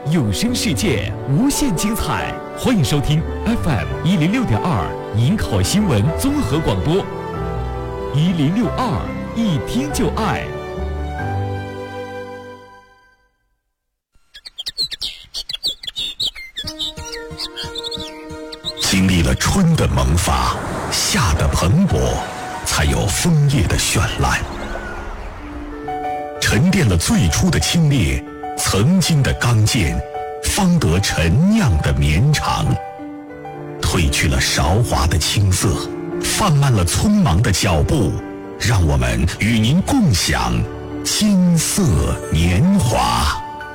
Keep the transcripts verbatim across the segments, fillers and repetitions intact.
有声世界无限精彩，欢迎收听 F M 一零六点二银考新闻综合广播，一零六二一听就爱。经历了春的萌发，夏的蓬勃，才有枫叶的绚烂。沉淀了最初的清冽，曾经的刚健，方得陈酿的绵长。褪去了韶华的青涩，放慢了匆忙的脚步，让我们与您共享金色年华。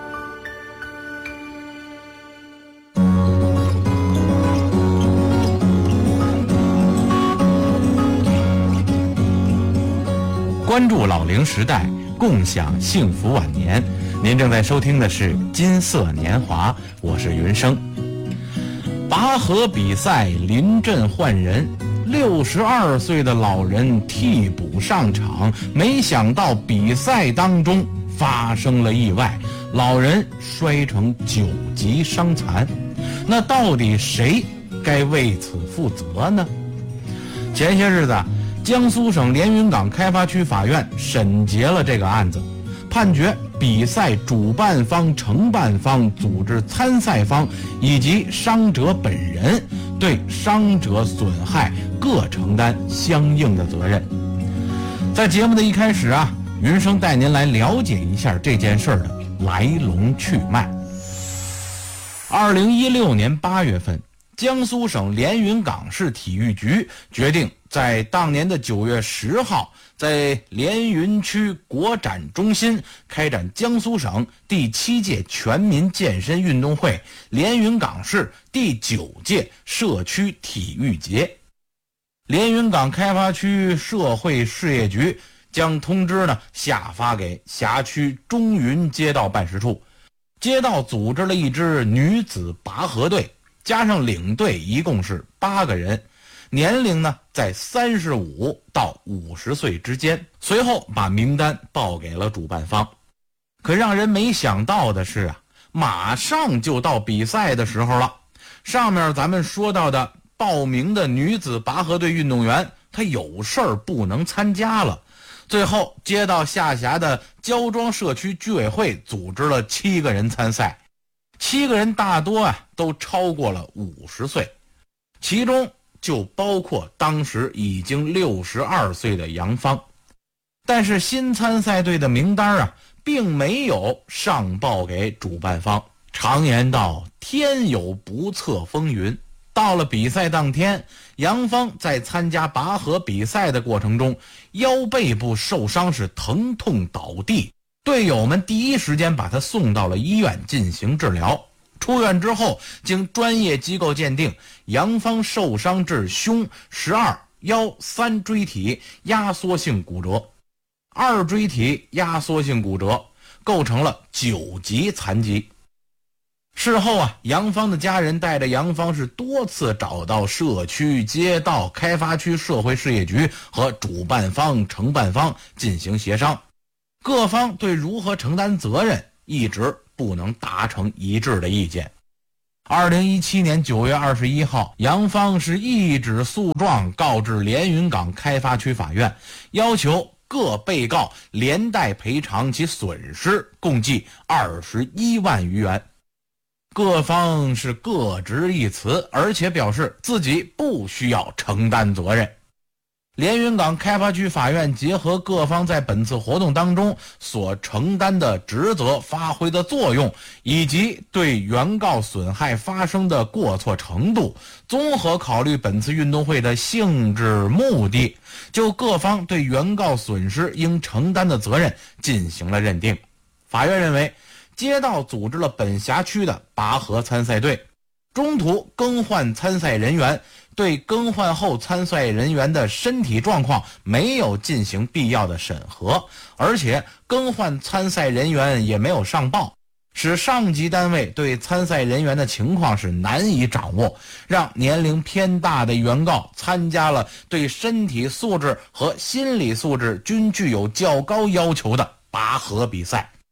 关注老龄时代，共享幸福晚年。您正在收听的是金色年华，我是云生。拔河比赛临阵换人，六十二岁的老人替补上场，没想到比赛当中发生了意外，老人摔成九级伤残。那到底谁该为此负责呢？前些日子，江苏省连云港开发区法院审结了这个案子，判决比赛主办方、承办方、组织参赛方以及伤者本人对伤者损害各承担相应的责任。在节目的一开始啊，云生带您来了解一下这件事儿的来龙去脉。二零一六年八月份，江苏省连云港市体育局决定在当年的九月十号，在连云区国展中心开展江苏省第七届全民健身运动会连云港市第九届社区体育节。连云港开发区社会事业局将通知呢下发给辖区中云街道办事处，街道组织了一支女子拔河队，加上领队一共是八个人，年龄呢在三十五到五十岁之间。随后把名单报给了主办方。可让人没想到的是啊，马上就到比赛的时候了。上面咱们说到的报名的女子拔河队运动员，她有事儿不能参加了。最后街道下辖的焦庄社区居委会组织了七个人参赛，七个人大多啊都超过了五十岁，其中就包括当时已经六十二岁的杨芳。但是新参赛队的名单啊并没有上报给主办方。常言道，天有不测风云。到了比赛当天，杨芳在参加拔河比赛的过程中，腰背部受伤，是疼痛倒地，队友们第一时间把他送到了医院进行治疗。出院之后，经专业机构鉴定，杨芳受伤致胸、十二、腰三椎体压缩性骨折，二椎体压缩性骨折，构成了九级残疾。事后啊，杨芳的家人带着杨芳是多次找到社区、街道、开发区社会事业局和主办方、承办方进行协商，各方对如何承担责任一直不能达成一致的意见。二零一七年九月二十一号，杨芳是一纸诉状告至连云港开发区法院，要求各被告连带赔偿其损失共计二十一万余元。各方是各执一词，而且表示自己不需要承担责任。连云港开发区法院结合各方在本次活动当中所承担的职责发挥的作用，以及对原告损害发生的过错程度，综合考虑本次运动会的性质目的，就各方对原告损失应承担的责任进行了认定。法院认为，街道组织了本辖区的拔河参赛队，中途更换参赛人员，对更换后参赛人员的身体状况没有进行必要的审核，而且更换参赛人员也没有上报，使上级单位对参赛人员的情况是难以掌握，让年龄偏大的原告参加了对身体素质和心理素质均具有较高要求的拔河比赛。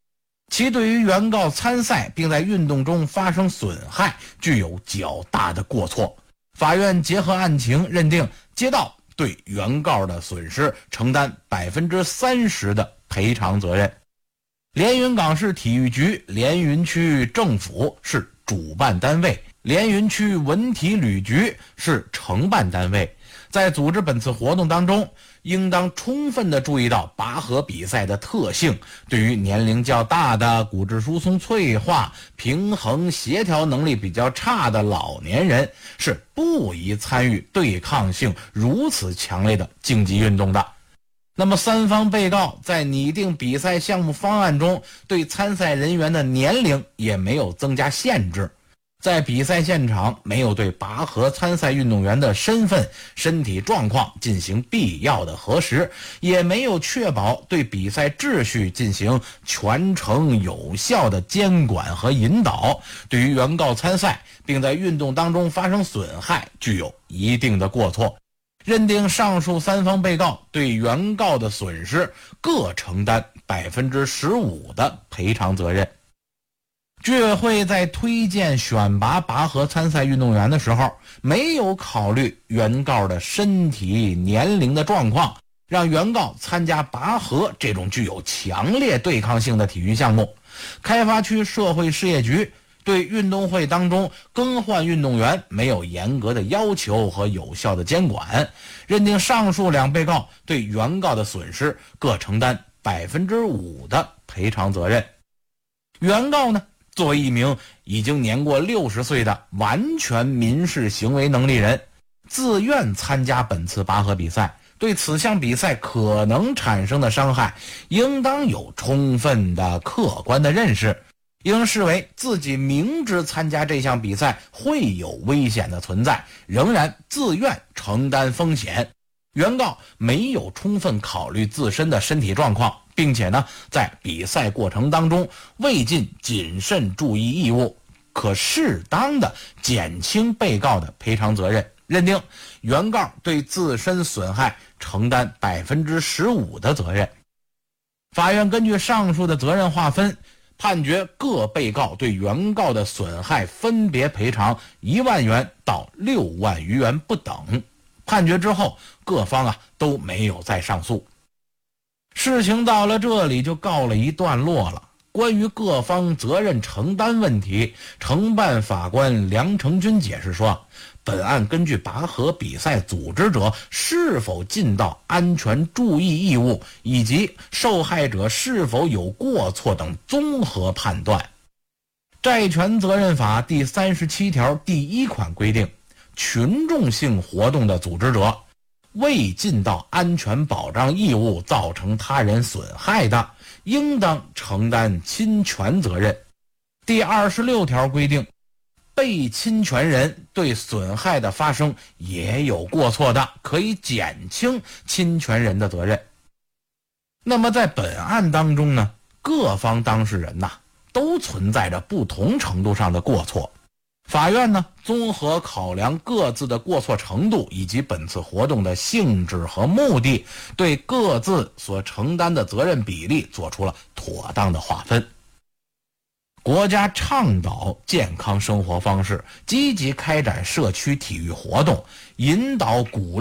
其对于原告参赛并在运动中发生损害具有较大的过错。法院结合案情认定，街道对原告的损失承担百分之三十的赔偿责任。连云港市体育局、连云区政府是主办单位，连云区文体旅局是承办单位。在组织本次活动当中，应当充分地注意到拔河比赛的特性，对于年龄较大的、骨质疏松脆化、平衡协调能力比较差的老年人是不宜参与对抗性如此强烈的竞技运动的。那么三方被告在拟定比赛项目方案中，对参赛人员的年龄也没有增加限制。在比赛现场没有对拔河参赛运动员的身份、身体状况进行必要的核实，也没有确保对比赛秩序进行全程有效的监管和引导，对于原告参赛并在运动当中发生损害具有一定的过错，认定上述三方被告对原告的损失各承担百分之十五的赔偿责任。居委会在推荐选拔拔河参赛运动员的时候，没有考虑原告的身体年龄的状况，让原告参加拔河这种具有强烈对抗性的体育项目。开发区社会事业局对运动会当中更换运动员没有严格的要求和有效的监管，认定上述两被告对原告的损失各承担百分之五的赔偿责任。原告呢，作为一名已经年过六十岁的完全民事行为能力人，自愿参加本次拔河比赛，对此项比赛可能产生的伤害应当有充分的客观的认识，应视为自己明知参加这项比赛会有危险的存在，仍然自愿承担风险。原告没有充分考虑自身的身体状况，并且呢，在比赛过程当中未尽谨慎注意义务，可适当的减轻被告的赔偿责任，认定原告对自身损害承担百分之十五的责任。法院根据上述的责任划分，判决各被告对原告的损害分别赔偿一万元到六万余元不等。判决之后，各方啊都没有再上诉。事情到了这里就告了一段落了。关于各方责任承担问题，承办法官梁成军解释说，本案根据拔河比赛组织者是否尽到安全注意义务，以及受害者是否有过错等综合判断。债权责任法第三十七条第一款规定，群众性活动的组织者未尽到安全保障义务造成他人损害的，应当承担侵权责任。第二十六条规定，被侵权人对损害的发生也有过错的，可以减轻侵权人的责任。那么在本案当中呢，各方当事人呐都存在着不同程度上的过错。法院呢，综合考量各自的过错程度以及本次活动的性质和目的，对各自所承担的责任比例做出了妥当的划分。国家倡导健康生活方式，积极开展社区体育活动，引导鼓励